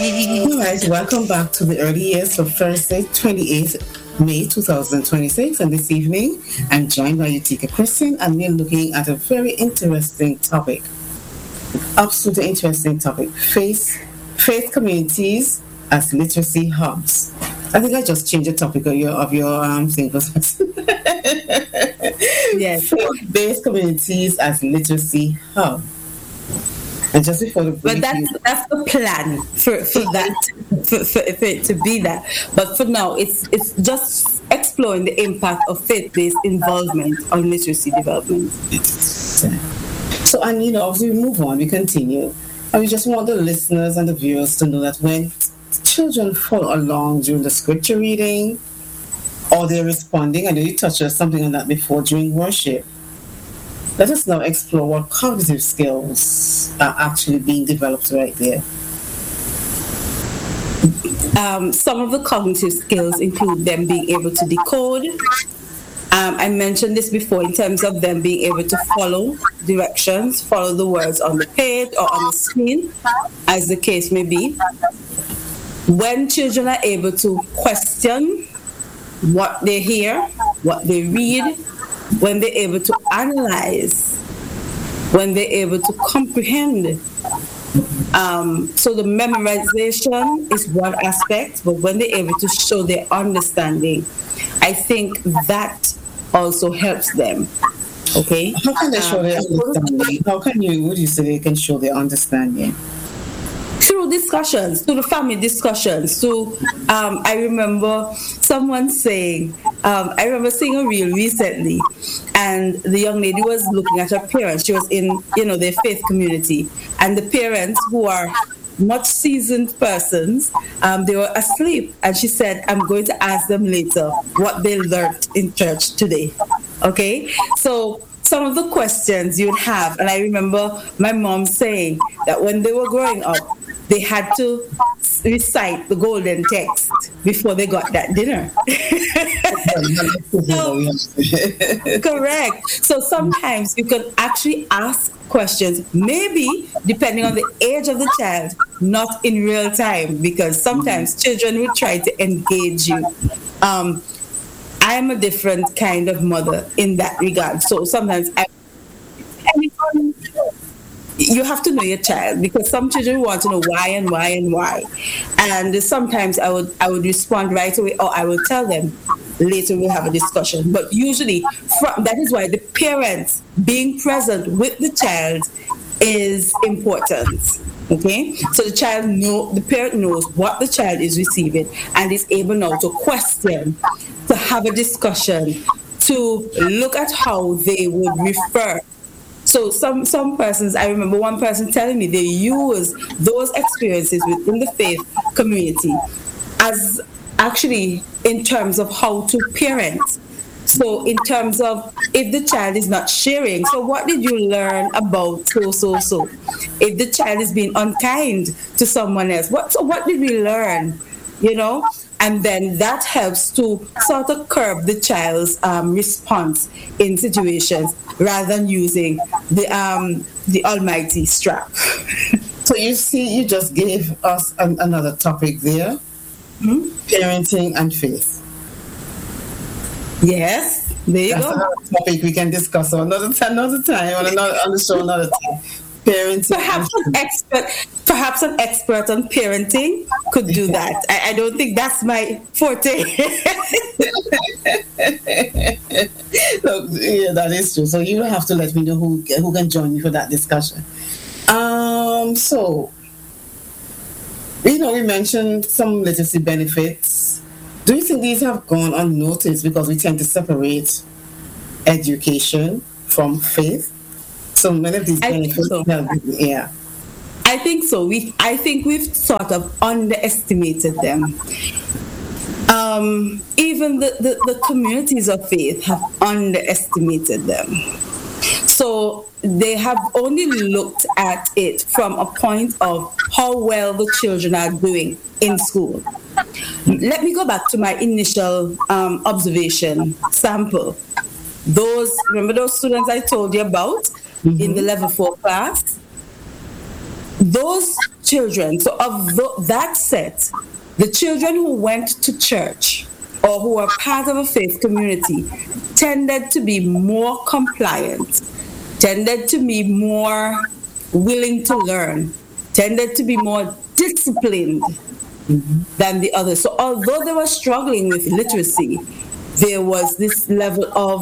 All right, welcome back to the early years of Thursday, 28th May 2026. And this evening, I'm joined by Utika Christian, and we're looking at a very interesting topic. Absolutely interesting topic. Faith communities as literacy hubs. I think I just changed the topic of your thing. Yes. Faith-based communities as literacy hub. And just before the But that's the plan for it to be that. But for now, it's just exploring the impact of faith-based involvement on literacy development. So, and as we move on, we continue. And we just want the listeners and the viewers to know that when children follow along during the scripture reading or they're responding, I know you touched on something on that before during worship. Let us now explore what cognitive skills are actually being developed right there. Some of the cognitive skills include them being able to decode. I mentioned this before in terms of them being able to follow directions, follow the words on the page or on the screen, as the case may be. When children are able to question what they hear, what they read, when they're able to analyze, when they're able to comprehend. So the memorization is one aspect, but when they're able to show their understanding, I think that also helps them. Okay? How can they show their understanding? Would you say they can show their understanding? Through discussions, through the family discussions. I remember someone saying, I remember seeing a reel recently, and the young lady was looking at her parents. She was in, their faith community, and the parents, who are much seasoned persons, they were asleep, and she said, I'm going to ask them later what they learned in church today. Okay? So some of the questions you'd have, and I remember my mom saying that when they were growing up, they had to recite the golden text before they got that dinner. Correct. So sometimes you can actually ask questions, maybe depending on the age of the child, not in real time, because sometimes children will try to engage you. I'm a different kind of mother in that regard. So sometimes you have to know your child, because some children want to know why and why and why. And sometimes I would respond right away, or I will tell them later we'll have a discussion. But usually that is why the parents being present with the child is important. Okay? So the parent knows what the child is receiving and is able now to question, to have a discussion, to look at how they would refer. So some persons, I remember one person telling me they use those experiences within the faith community as actually in terms of how to parent. So in terms of if the child is not sharing, so what did you learn about so? If the child is being unkind to someone else, what did we learn? And then that helps to sort of curb the child's response in situations rather than using the almighty strap. So you see, you just gave us another topic there, parenting and faith. Yes, there you That's go. another topic we can discuss on another time, on the show another time. Parenting. Perhaps an expert on parenting could do that. I don't think that's my forte. Look, yeah, that is true. So you have to let me know who can join me for that discussion. So we mentioned some literacy benefits. Do you think these have gone unnoticed because we tend to separate education from faith? So many of these benefits, yeah. I think so. I think we've sort of underestimated them. Even the communities of faith have underestimated them. So they have only looked at it from a point of how well the children are doing in school. Let me go back to my initial observation sample. Remember those students I told you about in the level 4 class? Those children, so of that set, the children who went to church or who were part of a faith community tended to be more compliant, tended to be more willing to learn, tended to be more disciplined than the others. So although they were struggling with literacy, there was this level of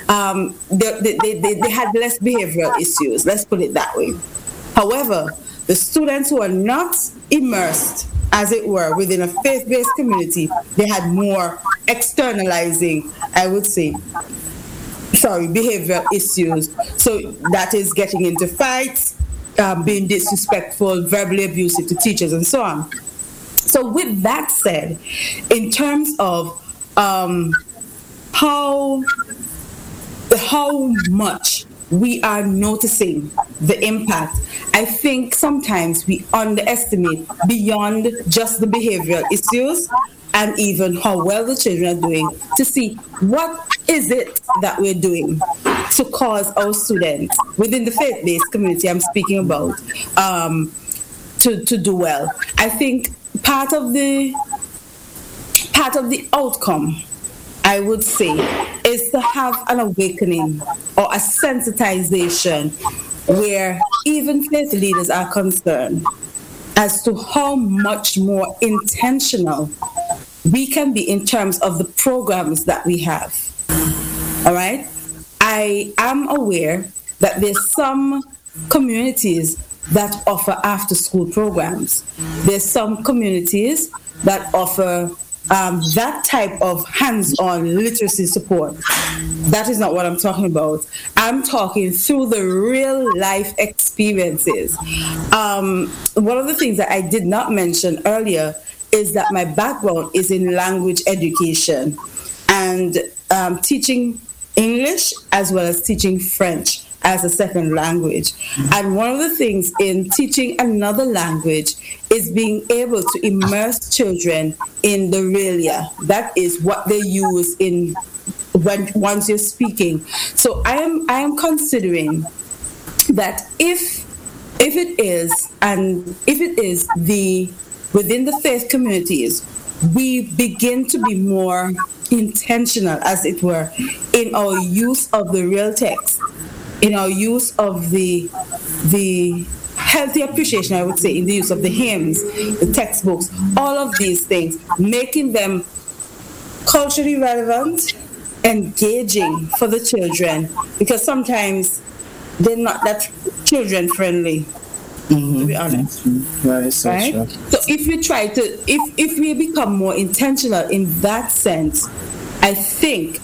they had less behavioral issues, let's put it that way. However, the students who are not immersed, as it were, within a faith-based community, they had more externalizing, I would say, behavioral issues. So that is getting into fights, being disrespectful, verbally abusive to teachers, and so on. So with that said, in terms of how much we are noticing the impact, I think sometimes we underestimate beyond just the behavioral issues and even how well the children are doing to see what is it that we're doing to cause our students within the faith-based community I'm speaking about to do well. I think part of the outcome, I would say, is to have an awakening or a sensitization where even faith leaders are concerned as to how much more intentional we can be in terms of the programs that we have. All right? I am aware that there's some communities that offer after-school programs. There's some communities that offer that type of hands-on literacy support. That is not what I'm talking about. I'm talking through the real-life experiences. One of the things that I did not mention earlier is that my background is in language education and teaching English as well as teaching French as a second language. And one of the things in teaching another language is being able to immerse children in the realia. That is what they use in once you're speaking. So I am considering that if it is within the faith communities, we begin to be more intentional, as it were, in our use of the real text, in our use of the healthy appreciation, I would say, in the use of the hymns, the textbooks, all of these things, making them culturally relevant, engaging for the children, because sometimes they're not that children friendly. To be honest, right? So if we try to, if we become more intentional in that sense, I think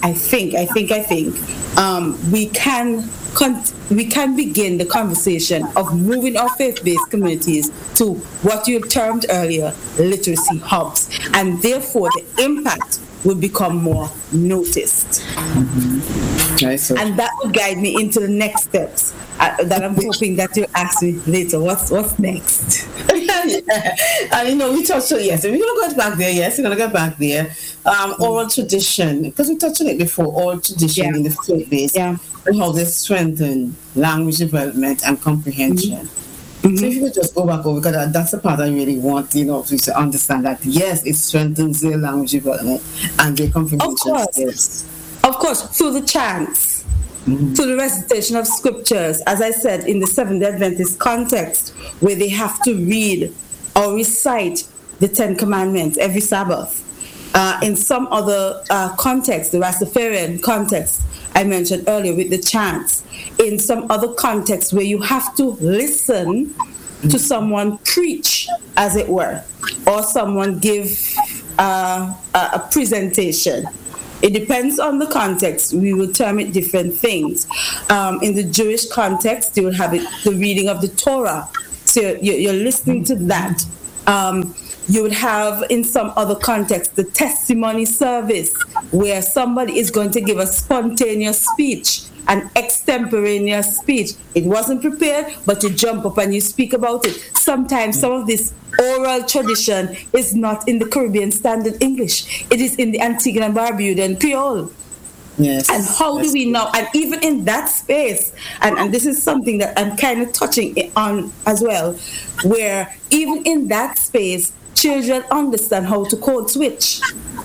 we can begin the conversation of moving our faith-based communities to what you termed earlier literacy hubs, and therefore the impact will become more noticed. And that will guide me into the next steps that I'm hoping that you'll ask me later. What's next? And we touched on, yes, we're going to go back there, yes, we're going to go back there. Oral tradition, because we touched on it before, oral tradition in the faith-based, and how they strengthen language development and comprehension. So if you could just go back over, because that's the part I really want, to understand that, yes, it strengthens their language development and their comprehension skills. Of course, through the chants, through the recitation of scriptures, as I said, in the Seventh-day Adventist context, where they have to read or recite the Ten Commandments every Sabbath. In some other context, the Rastafarian context I mentioned earlier with the chants, in some other context where you have to listen to someone preach, as it were, or someone give a presentation. It depends on the context. We will term it different things. In the Jewish context, you will have the reading of the Torah. So you're listening to that. You would have, in some other context, the testimony service, where somebody is going to give a spontaneous speech, an extemporaneous speech. It wasn't prepared, but you jump up and you speak about it. Sometimes some of this oral tradition is not in the Caribbean Standard English. It is in the Antigua and Barbudan Creole. Yes. And how do we know? And even in that space, and this is something that I'm kind of touching on as well, where even in that space, children understand how to code switch.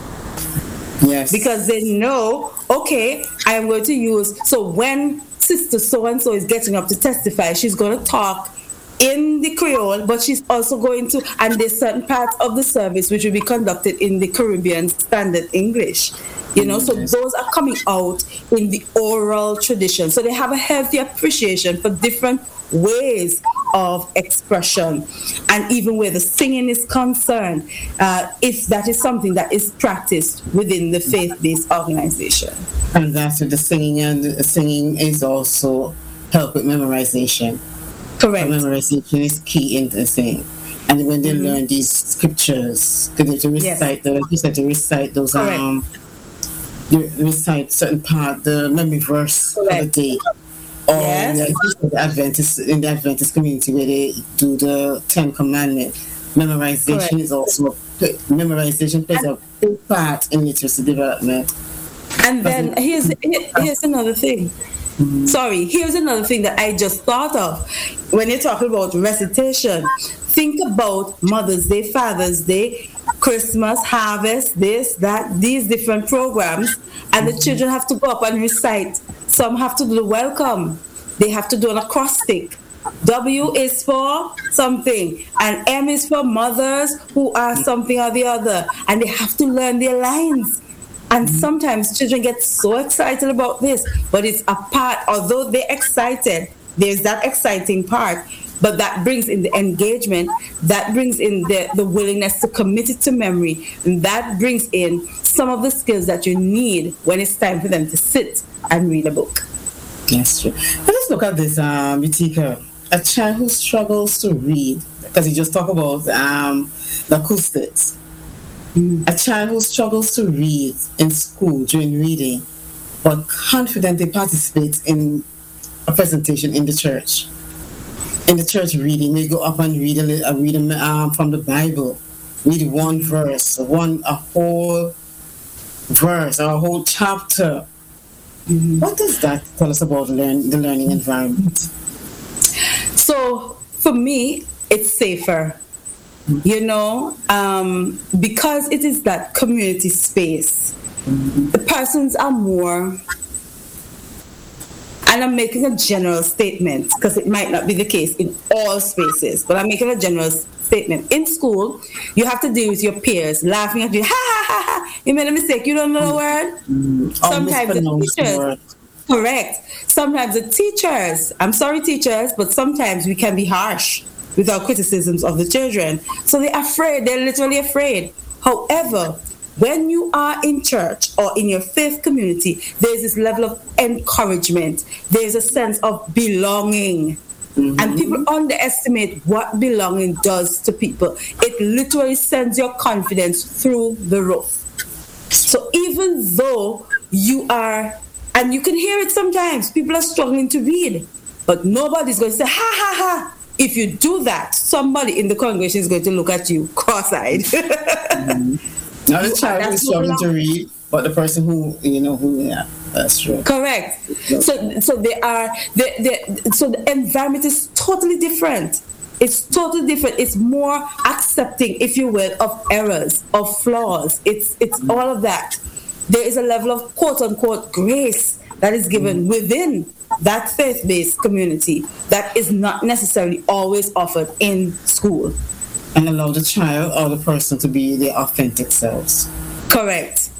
Yes. Because they know, okay, I am going to use, so when sister so and so is getting up to testify, she's going to talk in the Creole, but she's also going to, and there's certain parts of the service which will be conducted in the Caribbean Standard English. You know, so those are coming out in the oral tradition. So they have a healthy appreciation for different ways of expression. And even where the singing is concerned, if that is something that is practiced within the faith-based organization. And that's with the singing, and the singing is also help with memorization. Correct. Memorization is key in the thing. And when they learn these scriptures, they to recite, you said, to recite those, you recite certain part, the memory verse of the day. Or the Adventist, in the Adventist community where they do the 10 Commandments. Memorization is also, memorization plays a big part in literacy development. And then here's another thing. Sorry, here's another thing that I just thought of. When you're talking about recitation, think about Mother's Day, Father's Day, Christmas, harvest, this, that, these different programs, and the children have to go up and recite. Some have to do the welcome. They have to do an acrostic. W is for something, and M is for mothers who are something or the other, and they have to learn their lines. And sometimes children get so excited about this, but it's a part, although they're excited, there's that exciting part, but that brings in the engagement, that brings in the willingness to commit it to memory, and that brings in some of the skills that you need when it's time for them to sit and read a book. That's true. Let's look at this, Utica. A child who struggles to read, because you just talk about the acoustics. A child who struggles to read in school during reading, but confidently participates in a presentation in the church. In the church reading, they go up and read from the Bible, read one verse, a whole verse or a whole chapter. What does that tell us about the learning environment? So for me, it's safer. You know, because it is that community space, the persons are more, and I'm making a general statement because it might not be the case in all spaces, but I'm making a general statement. In school, you have to deal with your peers laughing at you, ha ha ha ha, you made a mistake, you don't know the word. Sometimes the teachers, correct. Sometimes the teachers, I'm sorry teachers, but sometimes we can be harsh with our criticisms of the children. So they're afraid, they're literally afraid. However, when you are in church or in your faith community, there's this level of encouragement. There's a sense of belonging. And people underestimate what belonging does to people. It literally sends your confidence through the roof. So even though you are, and you can hear it sometimes, people are struggling to read, but nobody's going to say, ha ha ha. If you do that, somebody in the congregation is going to look at you cross-eyed. Not the child who's struggling to read, but the person that's true. Correct. So the environment is totally different. It's totally different. It's more accepting, if you will, of errors, of flaws. It's all of that. There is a level of quote-unquote grace that is given within that faith-based community that is not necessarily always offered in school. And allow the child or the person to be their authentic selves. Correct.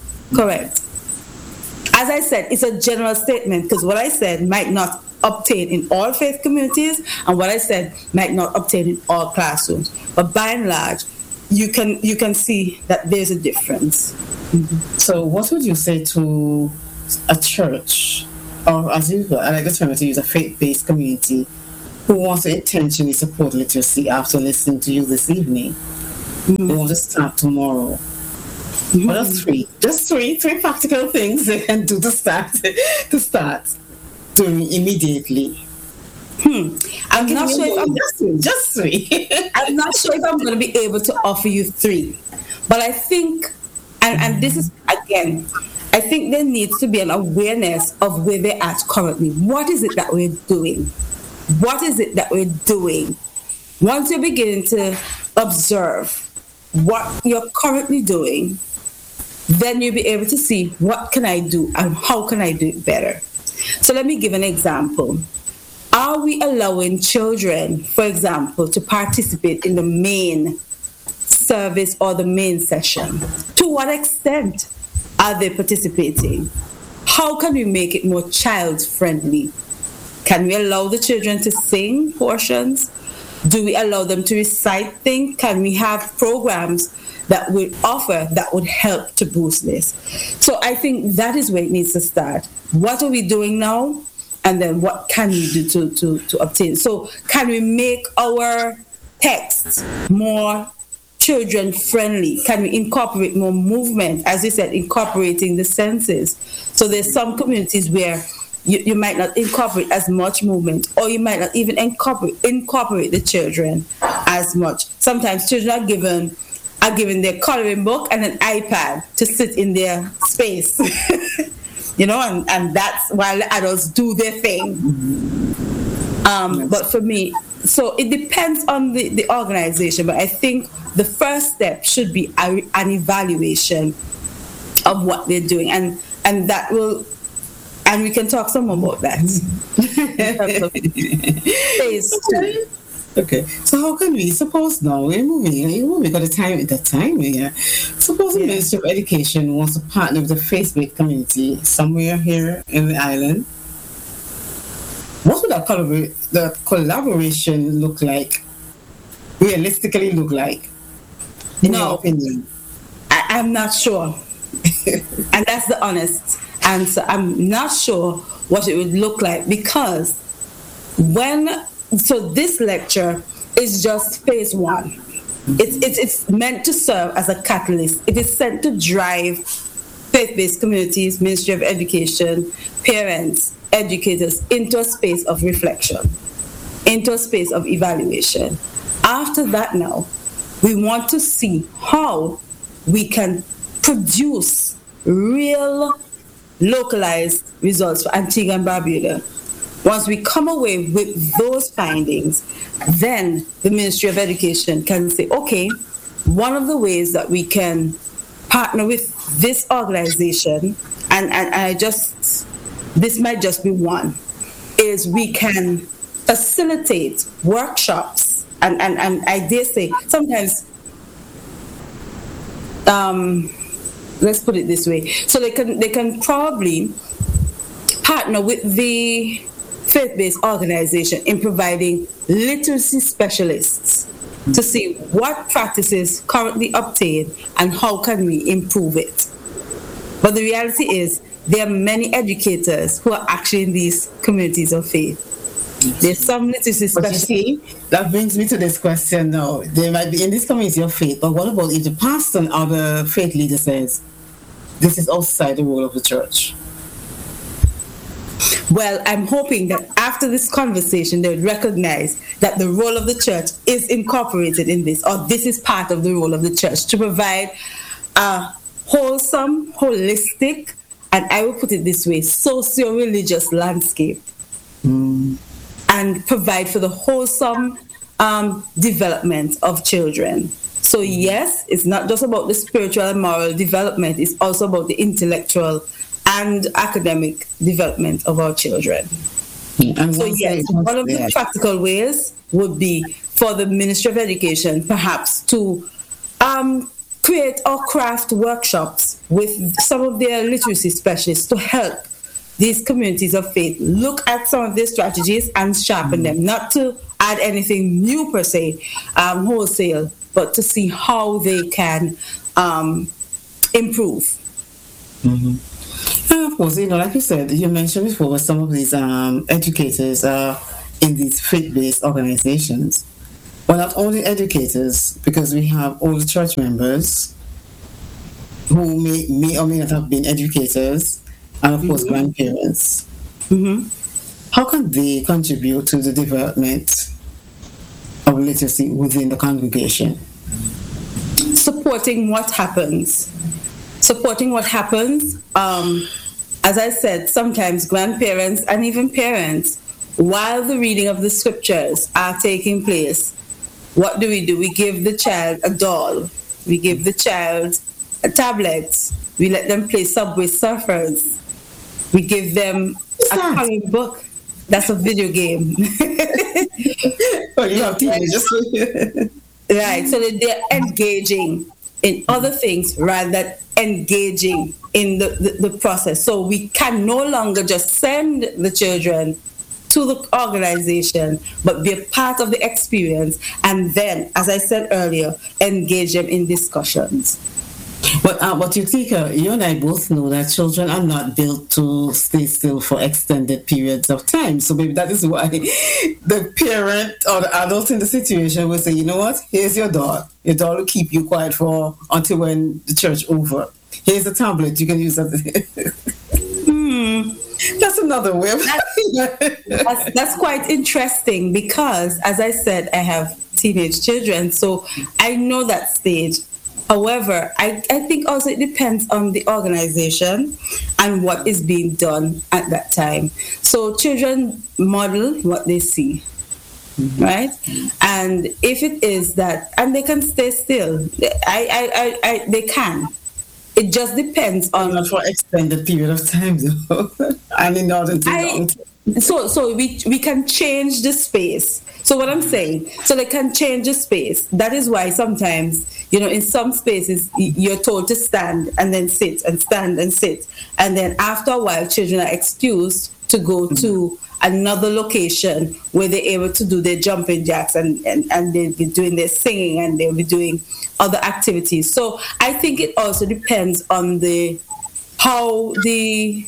As I said, it's a general statement because what I said might not obtain in all faith communities and what I said might not obtain in all classrooms. But by and large, you can see that there's a difference. So what would you say to a church, or as usual, I like the term to use, a faith-based community who wants to intentionally support literacy after listening to you this evening? They want to start tomorrow. What are three practical things they can do to start doing immediately? I'm not sure if I'm just three. I'm not sure if I'm going to be able to offer you three, but I think, and this is again, I think there needs to be an awareness of where they're at currently. What is it that we're doing? What is it that we're doing? Once you're beginning to observe what you're currently doing, then you'll be able to see what can I do and how can I do it better. So let me give an example. Are we allowing children, for example, to participate in the main service or the main session? To what extent are they participating? How can we make it more child-friendly? Can we allow the children to sing portions? Do we allow them to recite things? Can we have programs that would offer that would help to boost this? So I think that is where it needs to start. What are we doing now? And then what can we do to obtain? So can we make our texts more children friendly? Can we incorporate more movement? As you said, incorporating the senses. So there's some communities where you might not incorporate as much movement, or you might not even incorporate the children as much. Sometimes children are given their coloring book and an iPad to sit in their space. And that's while the adults do their thing. But for me, so it depends on the organization, but I think the first step should be an evaluation of what they're doing, and that will, and we can talk some more about that. Phase 2. Okay, so how can we, suppose now we're moving because the time here. Suppose the Ministry of Education wants to partner with the faith-based community somewhere here in the island. What would the collaboration look like? Realistically look like? In your opinion? I'm not sure. And that's the honest answer. I'm not sure what it would look like, because so this lecture is just phase 1. It's meant to serve as a catalyst. It is sent to drive faith-based communities, Ministry of Education, parents, educators into a space of reflection, into a space of evaluation. After that now, we want to see how we can produce real localized results for Antigua and Barbuda. Once we come away with those findings, then the Ministry of Education can say, okay, one of the ways that we can partner with this organization, and this might just be one, is we can facilitate workshops, and I dare say, sometimes, let's put it this way, so they can probably partner with the faith-based organization in providing literacy specialists to see what practices currently obtained and how can we improve it. But the reality is there are many educators who are actually in these communities of faith. There's some literacy specialists. But you see, that brings me to this question now. They might be in this community of faith, but what about if the pastor and other faith leader says, this is outside the role of the church? Well, I'm hoping that after this conversation, they would recognize that the role of the church is incorporated in this, or this is part of the role of the church, to provide a wholesome, holistic, and I will put it this way, socio-religious landscape, and provide for the wholesome development of children. So yes, it's not just about the spiritual and moral development, it's also about the intellectual and academic development of our children. And so yes, one of the practical ways would be for the Ministry of Education perhaps to create or craft workshops with some of their literacy specialists to help these communities of faith look at some of their strategies and sharpen them, not to add anything new per se, wholesale, but to see how they can improve. And of course, like you said, you mentioned before, some of these educators are in these faith-based organizations. But not only educators, because we have all the church members who may or may not have been educators, and of course grandparents. How can they contribute to the development of literacy within the congregation? Supporting what happens. supporting what happens. As I said, sometimes grandparents and even parents, while the reading of the scriptures are taking place, what do? We give the child a doll. We give the child a tablet. We let them play Subway Surfers. We give them a coloring book. That's a video game. Oh, you have teenagers. Right. So that they're engaging in other things rather than engaging in the process. So we can no longer just send the children to the organization, but be a part of the experience, and then, as I said earlier, engage them in discussions. But Utika, you and I both know that children are not built to stay still for extended periods of time. So maybe that is why the parent or the adult in the situation will say, you know what, here's your doll. Your doll will keep you quiet for until when the church over. Here's a tablet, you can use that. That's another way. That's quite interesting because, as I said, I have teenage children, so I know that stage. However, I think also it depends on the organization and what is being done at that time. So children model what they see, right? And if it is that, and they can stay still, they can. It just depends on... Not for extended period of time, though. I mean, not until long. So we can change the space. So what I'm saying, so they can change the space. That is why sometimes, in some spaces, you're told to stand and then sit and stand and sit. And then after a while, children are excused to go to another location where they're able to do their jumping jacks and they'll be doing their singing and they'll be doing other activities. So I think it also depends on how the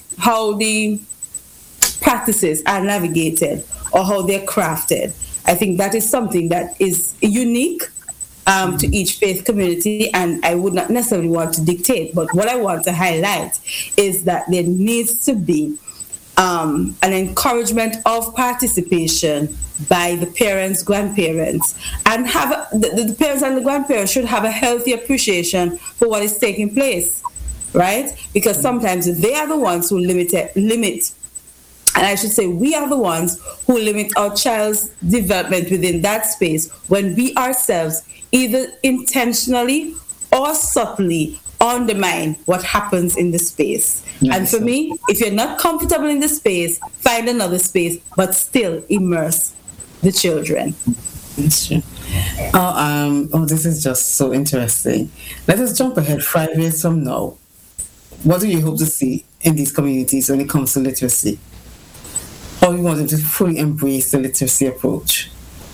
practices are navigated or how they're crafted. I think that is something that is unique to each faith community, and I would not necessarily want to dictate, but what I want to highlight is that there needs to be an encouragement of participation by the parents, grandparents, and the parents and the grandparents should have a healthy appreciation for what is taking place, right? Because sometimes they are the ones who limit, and I should say we are the ones who limit our child's development within that space when we ourselves either intentionally or subtly undermine what happens in the space. Yes, and for me, if you're not comfortable in the space, find another space, but still immerse the children. That's true. This is just so interesting. Let us jump ahead 5 years from now. What do you hope to see in these communities when it comes to literacy? How do you want them to fully embrace the literacy approach?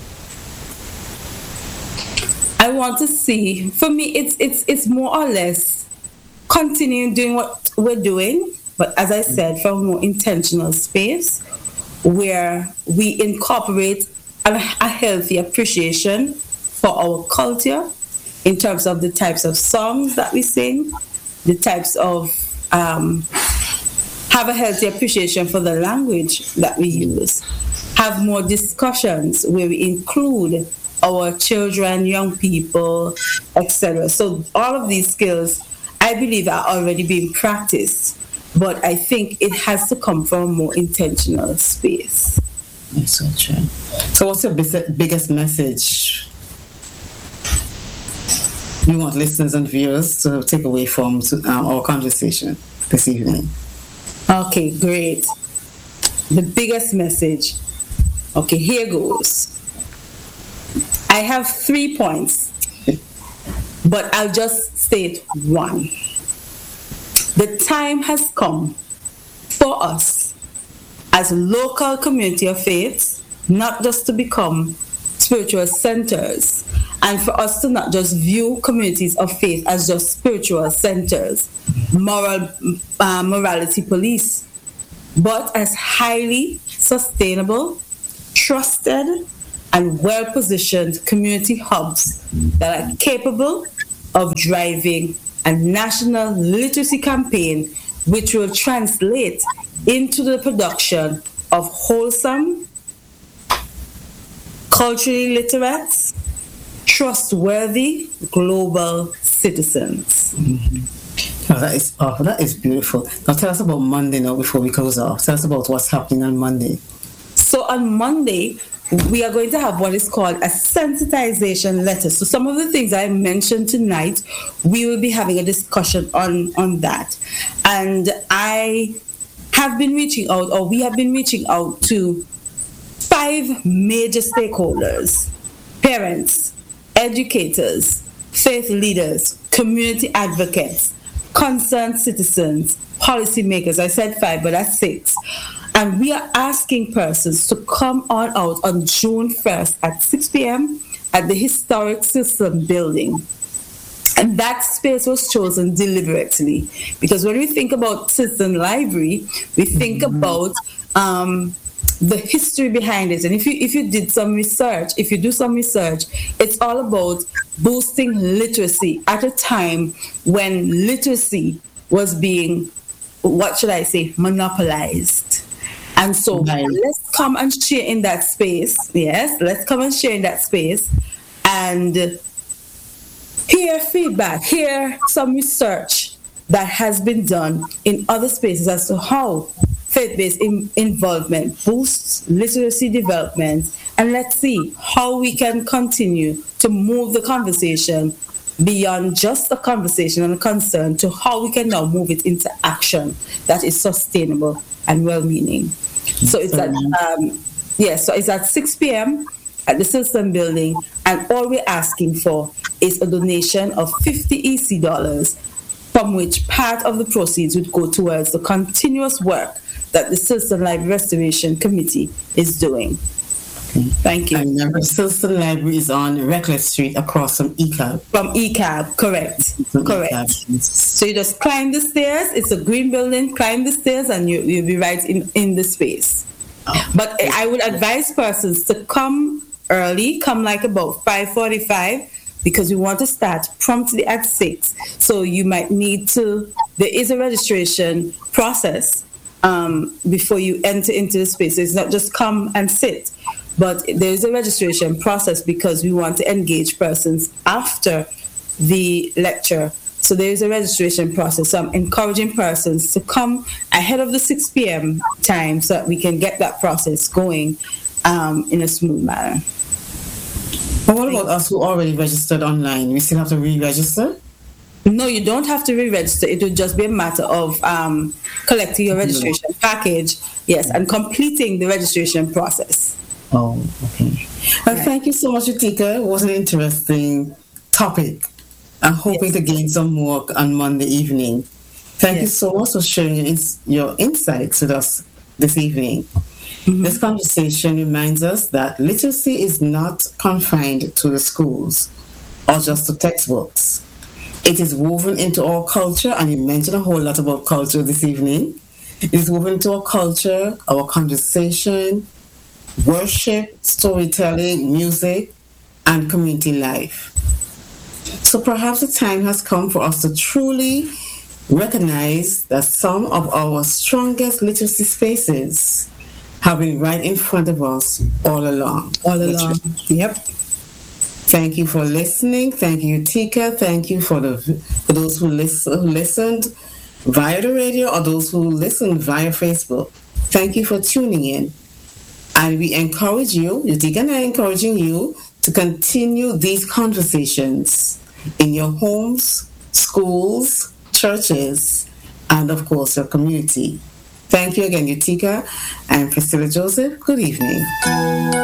I want to see, for me, it's more or less continuing doing what we're doing, but as I said, from a more intentional space where we incorporate a healthy appreciation for our culture in terms of the types of songs that we sing, the types of have a healthy appreciation for the language that we use, have more discussions where we include our children, young people, etc. So all of these skills, I believe, are already being practiced, but I think it has to come from a more intentional space. That's so true. So what's your biggest message you want listeners and viewers to take away from our conversation this evening? Okay, great. The biggest message. Okay, here goes. I have 3 points, but I'll just state one. The time has come for us as local community of faith not just to become spiritual centers, and for us to not just view communities of faith as just spiritual centers, morality police, but as highly sustainable, trusted, and well-positioned community hubs that are capable of driving a national literacy campaign which will translate into the production of wholesome, culturally literate, trustworthy global citizens. That is beautiful. Now tell us about Monday now before we close off. Tell us about what's happening on Monday. So on Monday, we are going to have what is called a sensitization letter. So some of the things I mentioned tonight, we will be having a discussion on that. And I have been reaching out, or we have been reaching out to 5 major stakeholders: parents, educators, faith leaders, community advocates, concerned citizens, policymakers. I said 5, but that's 6. And we are asking persons to come on out on June 1st at 6 p.m. at the Historic Citizen Building. And that space was chosen deliberately because when we think about Citizen Library, we think about the history behind it. And if you do some research, it's all about boosting literacy at a time when literacy was being, monopolized. And so let's come and share in that space. Yes, let's come and share in that space and hear feedback, hear some research that has been done in other spaces as to how faith-based involvement boosts literacy development. And let's see how we can continue to move the conversation beyond just a conversation and a concern to how we can now move it into action that is sustainable and well-meaning. So it's at 6 p.m. at the Citizen Building, and all we're asking for is a donation of $50 EC, from which part of the proceeds would go towards the continuous work that the Citizen Library Restoration Committee is doing. Thank you. And remember, Citizen Library is on Reckless Street across from ECAB. From ECAB, correct. Correct. So you just climb the stairs. It's a green building. Climb the stairs and you'll be right in the space. Oh. But I would advise persons to come early, come like about 5:45, because we want to start promptly at 6. So you might need to, there is a registration process before you enter into the space. So it's not just come and sit. But there is a registration process because we want to engage persons after the lecture. So there is a registration process. So I'm encouraging persons to come ahead of the 6 p.m. time so that we can get that process going in a smooth manner. But what about us who already registered online? We still have to re-register? No, you don't have to re-register. It would just be a matter of collecting your registration package, yes, and completing the registration process. Oh, okay. Well, thank you so much, Utika. It was an interesting topic. I'm hoping to gain some more on Monday evening. Thank you so much for sharing your insights with us this evening. Mm-hmm. This conversation reminds us that literacy is not confined to the schools or just to textbooks. It is woven into our culture, and you mentioned a whole lot about culture this evening. It is woven into our culture, our conversation, worship, storytelling, music, and community life. So perhaps the time has come for us to truly recognize that some of our strongest literacy spaces have been right in front of us all along. Yep. Thank you for listening. Thank you, Tika. Thank you for those who listened via the radio or those who listened via Facebook. Thank you for tuning in. And we encourage you, Utika and I encouraging you to continue these conversations in your homes, schools, churches, and of course your community. Thank you again, Utika and Priscilla Joseph. Good evening.